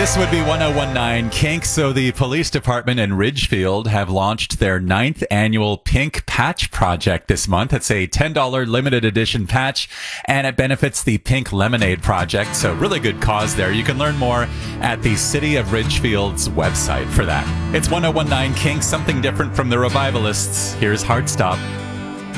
This would be 1019 Kink. So the police department in Ridgefield have launched their 9th annual Pink Patch Project this month. It's a $10 limited edition patch, and it benefits the Pink Lemonade Project. So really good cause there. You can learn more at the City of Ridgefield's website for that. It's 1019 Kink, something different from the Revivalists. Here's Heartstop.